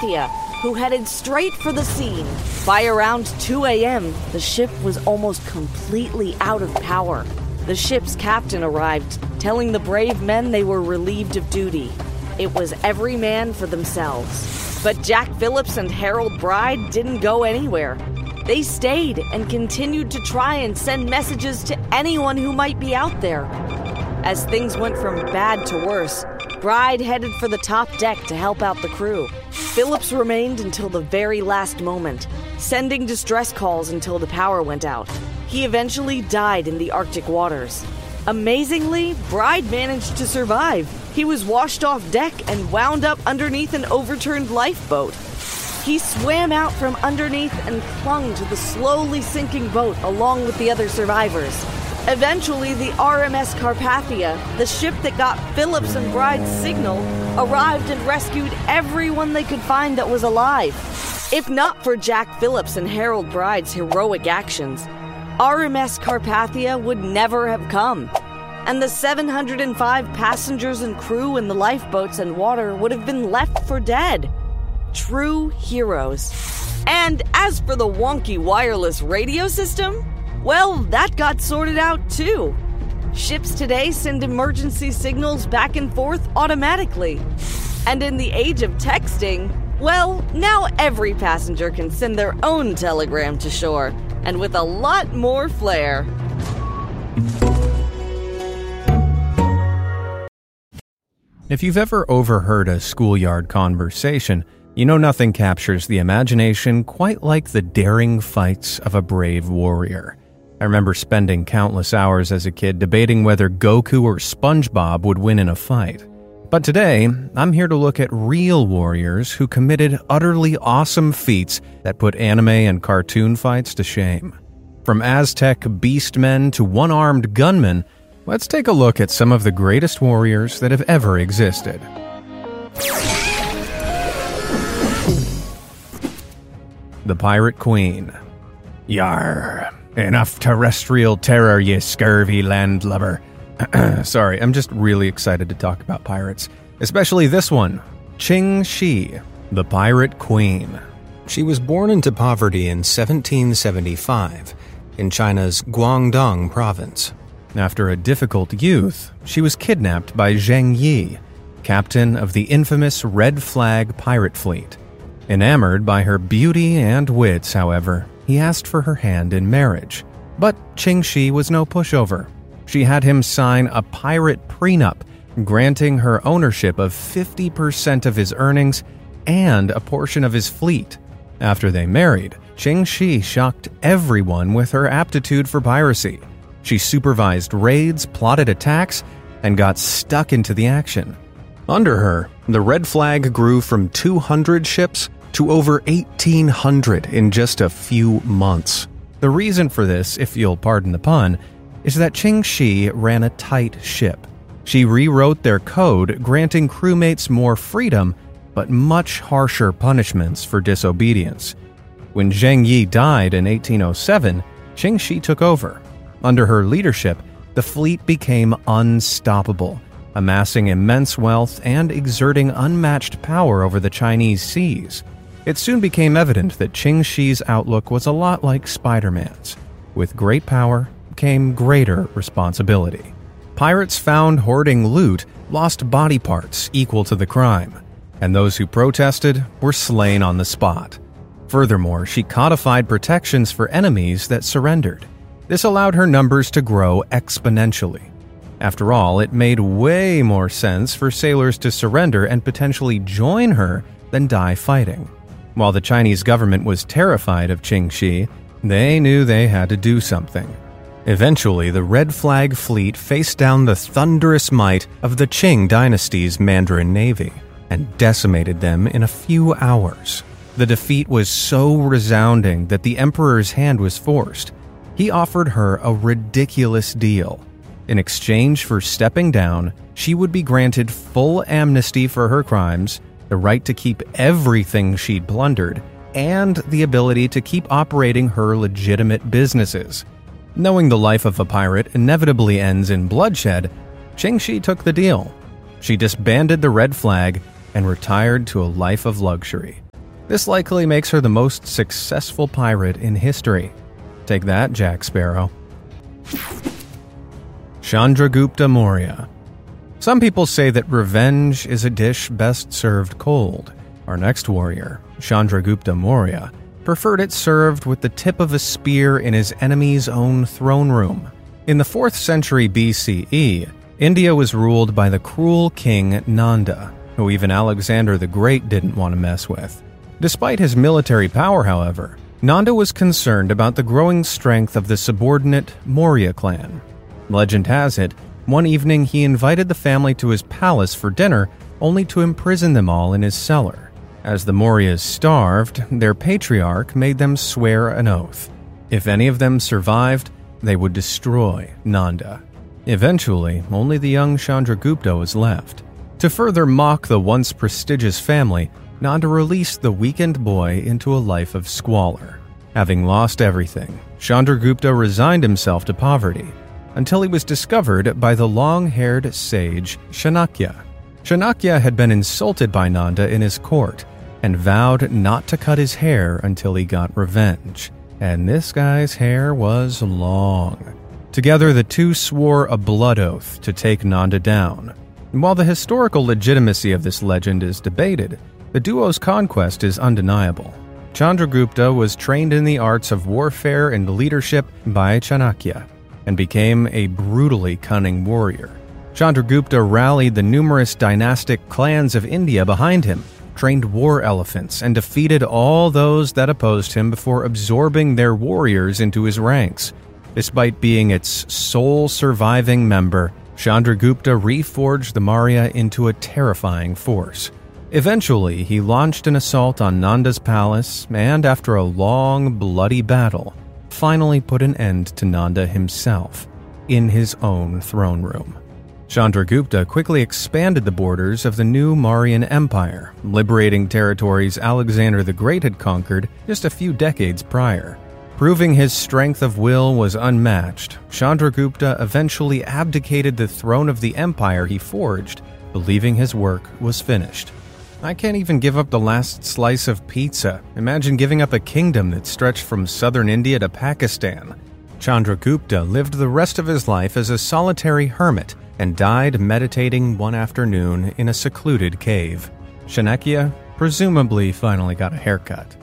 Carpathia, who headed straight for the scene. By around 2 a.m., the ship was almost completely out of power. The ship's captain arrived, telling the brave men they were relieved of duty. It was every man for themselves. But Jack Phillips and Harold Bride didn't go anywhere. They stayed and continued to try and send messages to anyone who might be out there. As things went from bad to worse, Bride headed for the top deck to help out the crew. Phillips remained until the very last moment, sending distress calls until the power went out. He eventually died in the Arctic waters. Amazingly, Bride managed to survive. He was washed off deck and wound up underneath an overturned lifeboat. He swam out from underneath and clung to the slowly sinking boat along with the other survivors. Eventually, the RMS Carpathia, the ship that got Phillips and Bride's signal, arrived and rescued everyone they could find that was alive. If not for Jack Phillips and Harold Bride's heroic actions, RMS Carpathia would never have come, and the 705 passengers and crew in the lifeboats and water would have been left for dead. True heroes. And as for the wonky wireless radio system, well, that got sorted out too. Ships today send emergency signals back and forth automatically. And in the age of texting, well, now every passenger can send their own telegram to shore, and with a lot more flair. If you've ever overheard a schoolyard conversation, you know nothing captures the imagination quite like the daring fights of a brave warrior. I remember spending countless hours as a kid debating whether Goku or SpongeBob would win in a fight. But today, I'm here to look at real warriors who committed utterly awesome feats that put anime and cartoon fights to shame. From Aztec beastmen to one-armed gunmen, let's take a look at some of the greatest warriors that have ever existed. The Pirate Queen. Yar, enough terrestrial terror, ye scurvy landlubber. Sorry, I'm just really excited to talk about pirates, especially this one, Qing Shi, the Pirate Queen. She was born into poverty in 1775 in China's Guangdong province. After a difficult youth, she was kidnapped by Zheng Yi, captain of the infamous Red Flag pirate fleet. Enamored by her beauty and wits, however, he asked for her hand in marriage. But Qing Shi was no pushover. She had him sign a pirate prenup, granting her ownership of 50% of his earnings and a portion of his fleet. After they married, Qing Shi shocked everyone with her aptitude for piracy. She supervised raids, plotted attacks, and got stuck into the action. Under her, the Red Flag grew from 200 ships to over 1,800 in just a few months. The reason for this, if you'll pardon the pun, is that Qing Shi ran a tight ship. She rewrote their code, granting crewmates more freedom, but much harsher punishments for disobedience. When Zheng Yi died in 1807, Qing Shi took over. Under her leadership, the fleet became unstoppable, amassing immense wealth and exerting unmatched power over the Chinese seas. It soon became evident that Qing Shi's outlook was a lot like Spider-Man's. With great power came greater responsibility. Pirates found hoarding loot lost body parts equal to the crime, and those who protested were slain on the spot. Furthermore, she codified protections for enemies that surrendered. This allowed her numbers to grow exponentially. After all, it made way more sense for sailors to surrender and potentially join her than die fighting. While the Chinese government was terrified of Qing Shi, they knew they had to do something. Eventually, the Red Flag fleet faced down the thunderous might of the Qing dynasty's Mandarin Navy and decimated them in a few hours. The defeat was so resounding that the emperor's hand was forced. He offered her a ridiculous deal. In exchange for stepping down, she would be granted full amnesty for her crimes, the right to keep everything she'd plundered, and the ability to keep operating her legitimate businesses. Knowing the life of a pirate inevitably ends in bloodshed, Qing Shi took the deal. She disbanded the Red Flag and retired to a life of luxury. This likely makes her the most successful pirate in history. Take that, Jack Sparrow. Chandragupta Maurya. Some people say that revenge is a dish best served cold. Our next warrior, Chandragupta Maurya, preferred it served with the tip of a spear in his enemy's own throne room. In the 4th century BCE, India was ruled by the cruel king Nanda, who even Alexander the Great didn't want to mess with. Despite his military power, however, Nanda was concerned about the growing strength of the subordinate Maurya clan. Legend has it, one evening he invited the family to his palace for dinner, only to imprison them all in his cellar. As the Mauryas starved, their patriarch made them swear an oath. If any of them survived, they would destroy Nanda. Eventually, only the young Chandragupta was left. To further mock the once prestigious family, Nanda released the weakened boy into a life of squalor. Having lost everything, Chandragupta resigned himself to poverty, until he was discovered by the long-haired sage Chanakya. Chanakya had been insulted by Nanda in his court, and vowed not to cut his hair until he got revenge. And this guy's hair was long. Together, the two swore a blood oath to take Nanda down. And while the historical legitimacy of this legend is debated, the duo's conquest is undeniable. Chandragupta was trained in the arts of warfare and leadership by Chanakya, and became a brutally cunning warrior. Chandragupta rallied the numerous dynastic clans of India behind him, trained war elephants, and defeated all those that opposed him before absorbing their warriors into his ranks. Despite being its sole surviving member, Chandragupta reforged the Maurya into a terrifying force. Eventually, he launched an assault on Nanda's palace, and after a long, bloody battle, finally put an end to Nanda himself, in his own throne room. Chandragupta quickly expanded the borders of the new Mauryan Empire, liberating territories Alexander the Great had conquered just a few decades prior. Proving his strength of will was unmatched, Chandragupta eventually abdicated the throne of the empire he forged, believing his work was finished. I can't even give up the last slice of pizza. Imagine giving up a kingdom that stretched from southern India to Pakistan. Chandragupta lived the rest of his life as a solitary hermit and died meditating one afternoon in a secluded cave. Chanakya presumably finally got a haircut.